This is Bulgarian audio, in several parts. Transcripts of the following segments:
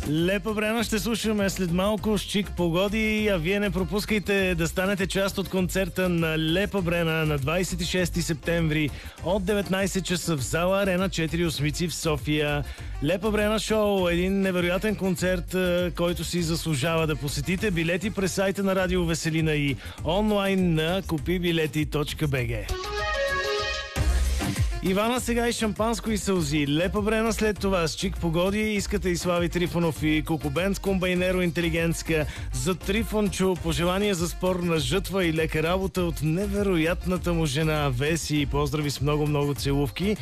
Лепа Брена ще слушаме след малко с Чик Погоди, а вие не пропускайте да станете част от концерта на Лепа Брена на 26 септември от 19 часа в зала Арена 4 Осмици в София. Лепа Брена шоу, един невероятен концерт, който си заслужава да посетите. Билети през сайта на Радио Веселина и онлайн на kupibileti.bg. Ивана сега и шампанско и сълзи. Лепа Брена след това с Чик Погоди. Искате и Слави Трифонов и Кокобен с комбайнеро интелигентска. За Трифончо пожелания за спорна жътва и лека работа от невероятната му жена Веси. Поздрави с много целувки.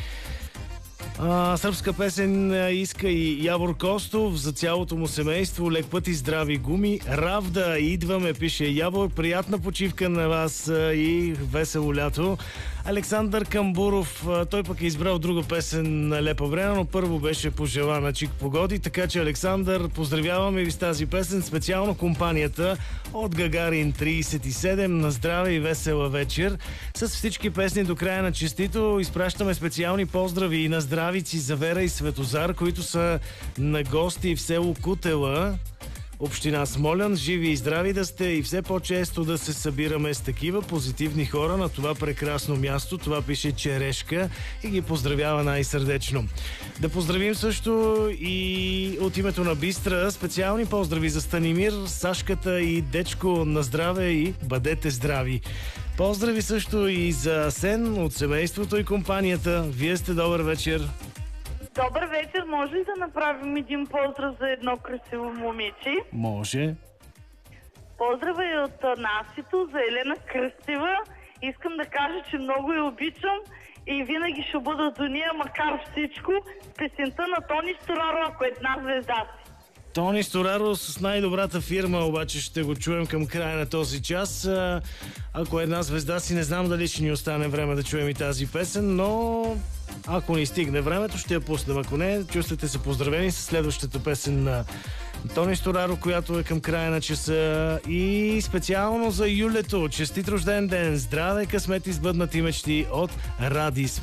Сръбска песен иска и Явор Костов за цялото му семейство. Лек път и здрави гуми. Равда, идваме, пише Явор. Приятна почивка на вас и весело лято. Александър Камбуров, той пък е избрал друга песен на Лепа Брена, но първо беше пожелана Чик Погоди, така че Александър, поздравяваме ви с тази песен, специално компанията от Гагарин 37. На здраве и весела вечер. С всички песни до края на честито изпращаме специални поздрави и на здравици за Вера и Светозар, които са на гости в село Кутела, община Смолян. Живи и здрави да сте и все по-често да се събираме с такива позитивни хора на това прекрасно място. Това пише Черешка и ги поздравява най-сърдечно. Да поздравим също и от името на Бистра специални поздрави за Станимир, Сашката и Дечко, на здраве и бъдете здрави. Поздрави също и за Асен от семейството и компанията. Вие сте добър вечер. Добър вечер, може ли да направим един поздрав за едно красиво момиче? Може. Поздрава и от Насито за Елена Кръстева. Искам да кажа, че много я обичам и винаги ще бъда до нея, макар всичко, с песента на Тони Стораро, ако една звезда си. Тони Стораро с най-добрата фирма, обаче ще го чуем към края на този час. Ако една звезда си, не знам дали ще ни остане време да чуем и тази песен, но ако ни стигне времето, ще я пуснем. Ако не, чувствате се поздравени с следващата песен на Тони Стораро, която е към края на часа. И специално за Юлето. Честит рожден ден! Здраве, късмет и сбъднати мечти от Радис.